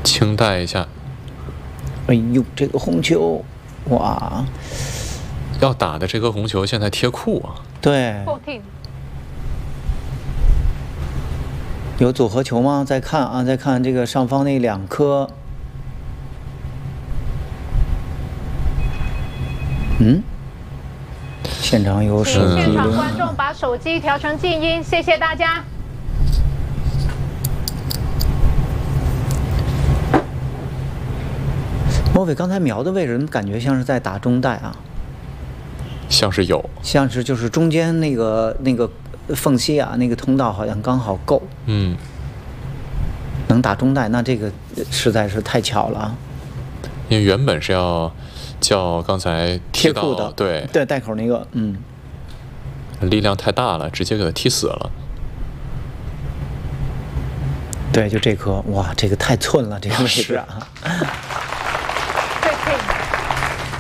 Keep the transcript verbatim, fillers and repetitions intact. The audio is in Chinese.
轻带一下。 哎呦，这个红球，哇！ 要打的这颗红球现在贴库啊。 对。有组合球吗？再看啊，再看这个上方那两颗。嗯？现场有手机。 现场观众把手机调成静音，谢谢大家。 莫非刚才瞄的位置，怎么感觉像是在打中带啊？ 像是有， 像是就是中间那个那个缝隙啊，那个通道好像刚好够。 嗯， 能打中带，那这个实在是太巧了。 因为原本是要叫刚才贴库的， 对对带口那个，嗯， 力量太大了，直接给他踢死了。 对，就这颗，哇，这个太寸了，这个位置啊。